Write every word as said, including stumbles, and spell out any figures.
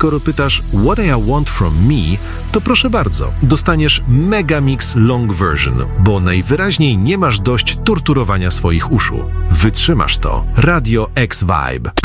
skoro pytasz What I want from me, to proszę bardzo, dostaniesz Megamix Long Version, bo najwyraźniej nie masz dość torturowania swoich uszu. Wytrzymasz to. Radio X Vibe.